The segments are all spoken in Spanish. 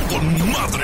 con madre.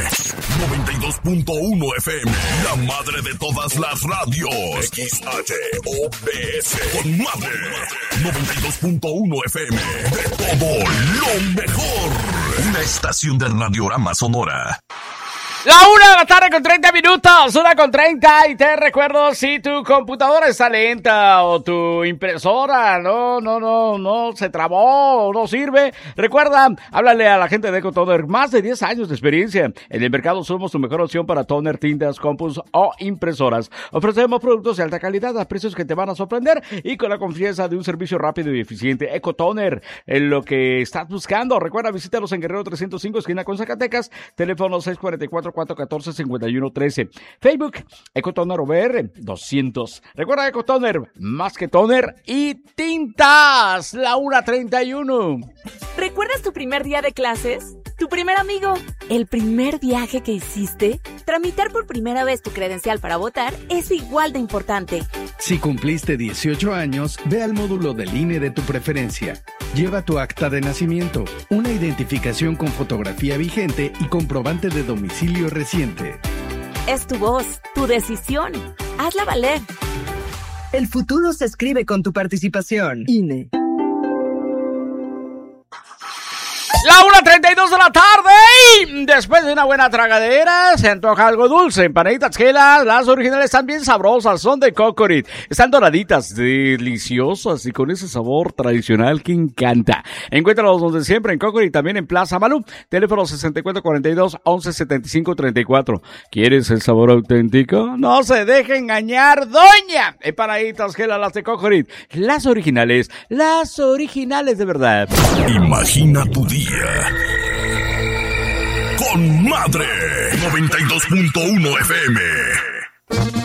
92.1 FM, la madre de todas las radios. XHOBS, con madre. 92.1 FM, de todo lo mejor. Una estación de Radiorama Sonora. La 1 de la tarde con 30 minutos, 1:30, y te recuerdo, si tu computadora está lenta o tu impresora no se trabó o no sirve, recuerda, háblale a la gente de EcoToner, más de 10 años de experiencia. En el mercado somos tu mejor opción para toner, tintas, compus o impresoras. Ofrecemos productos de alta calidad a precios que te van a sorprender y con la confianza de un servicio rápido y eficiente. EcoToner, en lo que estás buscando. Recuerda, visítalos en Guerrero 305, esquina con Zacatecas, teléfono 644-414-5113. Facebook, EcoToner OBR 200. Recuerda, EcoToner, más que toner y tintas. La 1:31. ¿Recuerdas tu primer día de clases? ¿Tu primer amigo? ¿El primer viaje que hiciste? Tramitar por primera vez tu credencial para votar es igual de importante. Si cumpliste 18 años, ve al módulo del INE de tu preferencia. Lleva tu acta de nacimiento, una identificación con fotografía vigente y comprobante de domicilio reciente. Es tu voz, tu decisión. Hazla valer. El futuro se escribe con tu participación. INE. La 1:32 de la tarde, y después de una buena tragadera se antoja algo dulce. Empanaditas Gela, las originales están bien sabrosas, son de Cocorit, están doraditas, deliciosas y con ese sabor tradicional que encanta. Encuéntralos donde siempre, en Cocorit, también en Plaza Malú, teléfono 6442-117534. ¿Quieres el sabor auténtico? No se deje engañar, doña. Empanaditas Gela, las de Cocorit, las originales de verdad. Imagina tu día con madre. 92.1 FM.